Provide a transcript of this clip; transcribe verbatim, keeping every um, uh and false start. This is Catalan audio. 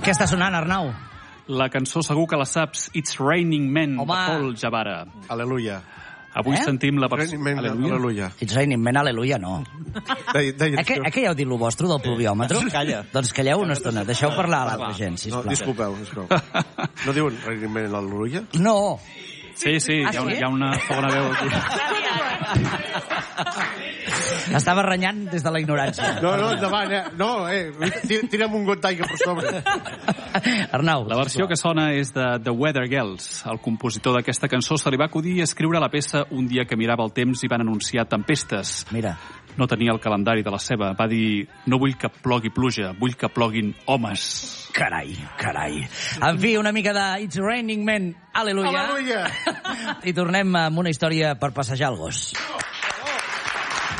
Què està sonant, Arnau? La cançó segur que la saps, It's Raining Men, Home. de Paul Jabara. Aleluia. Avui Eh? sentim la versió... Raining Men, aleluia. It's raining men, aleluia, no. Deia, deia, Eh que, eh que ja heu dit lo vostre del pluviòmetre? Calla. Doncs calleu una estona, deixeu parlar a l'altra gent, no, sisplau. disculpeu, disculpeu. No diuen Raining Men, aleluia? No. Sí, sí, hi ha, sí? hi ha una segona veu aquí. Estava renyant des de la ignorància. No, no, endavant, eh? No, eh, tira'm un got d'aigua per sobre. Arnau. La versió que sona és de The Weather Girls. El compositor d'aquesta cançó se li va acudir escriure la peça un dia que mirava el temps i van anunciar tempestes. Mira. No tenia el calendari de la seva. Va dir, no vull que plogui pluja, vull que ploguin homes. Carai, carai. En fi, una mica de It's Raining Men, aleluia. Aleluia. I tornem amb una història per passejar el gos.